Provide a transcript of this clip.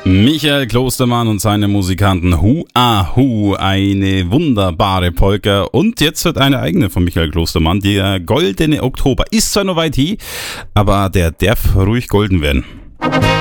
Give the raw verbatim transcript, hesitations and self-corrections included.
Michael Klostermann und seine Musikanten Hu Ah Hu, eine wunderbare Polka. Und jetzt wird eine eigene von Michael Klostermann, der Goldene Oktober. Ist zwar noch weit hin, aber der darf ruhig golden werden.